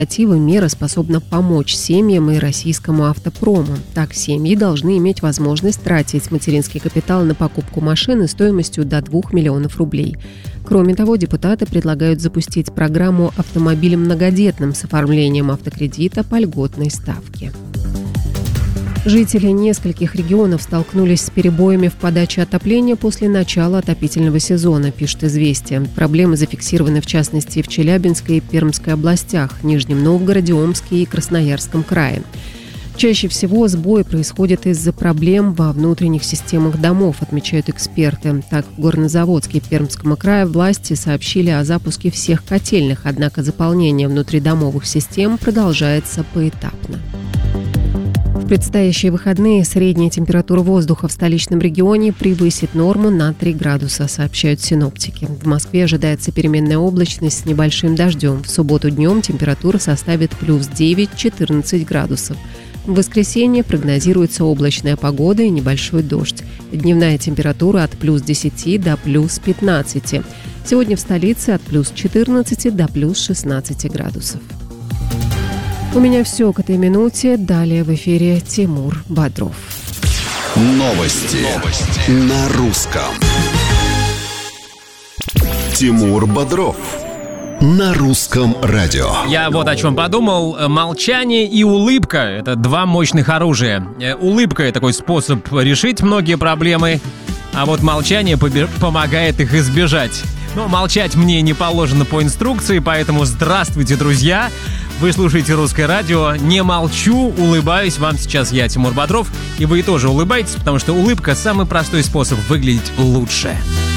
Мера способна помочь семьям и российскому автопрому. Так, семьи должны иметь возможность тратить материнский капитал на покупку машины стоимостью до 2 миллионов рублей. Кроме того, депутаты предлагают запустить программу автомобилям многодетным с оформлением автокредита по льготной ставке. Жители нескольких регионов столкнулись с перебоями в подаче отопления после начала отопительного сезона, пишет «Известия». Проблемы зафиксированы в частности в Челябинской и Пермской областях, Нижнем Новгороде, Омске и Красноярском крае. Чаще всего сбои происходят из-за проблем во внутренних системах домов, отмечают эксперты. Так, в Горнозаводске и Пермском крае власти сообщили о запуске всех котельных, однако заполнение внутридомовых систем продолжается поэтапно. В предстоящие выходные средняя температура воздуха в столичном регионе превысит норму на 3 градуса, сообщают синоптики. В Москве ожидается переменная облачность с небольшим дождем. В субботу днем температура составит плюс 9-14 градусов. В воскресенье прогнозируется облачная погода и небольшой дождь. Дневная температура от плюс 10 до плюс 15. Сегодня в столице от плюс 14 до плюс 16 градусов. У меня все к этой минуте. Далее в эфире Тимур Бодров. Новости на русском. Тимур Бодров на русском радио. Я вот о чем подумал. Молчание и улыбка – это два мощных оружия. Улыбка – такой способ решить многие проблемы, а вот молчание помогает их избежать. Но молчать мне не положено по инструкции, поэтому здравствуйте, друзья! Вы слушаете «Русское радио». Не молчу, улыбаюсь. Вам сейчас я, Тимур Бодров. И вы тоже улыбайтесь, потому что улыбка – самый простой способ выглядеть лучше.